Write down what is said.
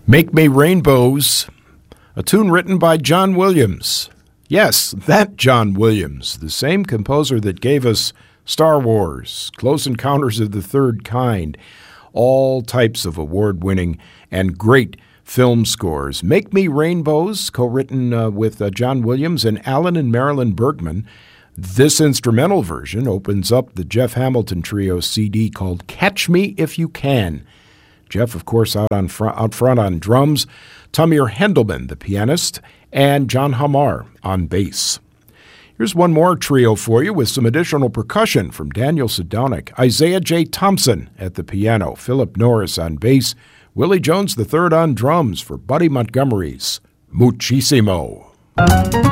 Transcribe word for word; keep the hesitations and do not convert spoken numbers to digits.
Make Me Rainbows, a tune written by John Williams. Yes, that John Williams, the same composer that gave us Star Wars, Close Encounters of the Third Kind, all types of award-winning and great film scores. Make Me Rainbows, co-written uh, with uh, John Williams and Alan and Marilyn Bergman. This instrumental version opens up the Jeff Hamilton Trio C D called Catch Me If You Can. Jeff, of course, out on front, out front on drums, Tamir Hendelman, the pianist, and John Hamar on bass. Here's one more trio for you with some additional percussion from Daniel Sedonic, Isaiah J. Thompson at the piano, Philip Norris on bass, Willie Jones the third on drums for Buddy Montgomery's Muchissimo.